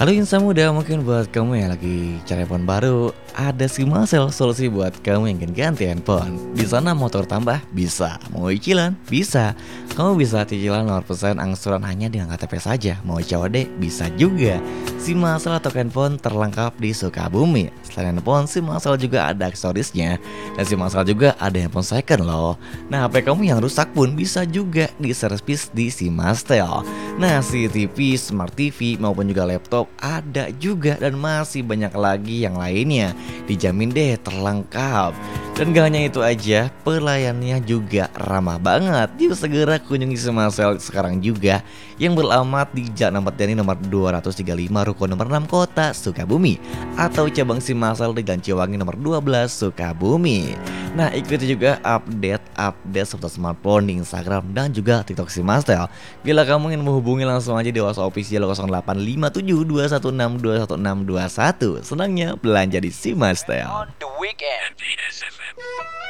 Halo insan muda, mungkin buat kamu yang lagi cari handphone baru, ada Simasel solusi buat kamu yang ingin ganti handphone. Di sana motor tambah bisa, mau cicilan bisa. Kamu bisa cicilan 0% angsuran hanya dengan KTP saja. Mau COD bisa juga. Simasel atau handphone terlengkap di Sukabumi. Selain handphone, Simasel juga ada aksesorisnya. Dan Simasel juga ada handphone second loh. Nah, HP kamu yang rusak pun bisa juga diservis di Simastel. Nah, CCTV, Smart TV maupun juga laptop ada juga dan masih banyak lagi yang lainnya. Dijamin deh terlengkap. Dan gak hanya itu aja, pelayannya juga ramah banget. Yuk segera kunjungi Simasel sekarang juga yang beralamat di Jalan Ahmad Yani nomor 235 Ruko nomor 6 Kota Sukabumi atau cabang Simasel di Jalan Ciwangi nomor 12 Sukabumi. Nah, ikuti juga update seputar smartphone di Instagram dan juga TikTok Simasel. Bila kamu ingin menghubungi langsung aja di WhatsApp official 085721621621. Senangnya belanja di Simasel. On the weekend.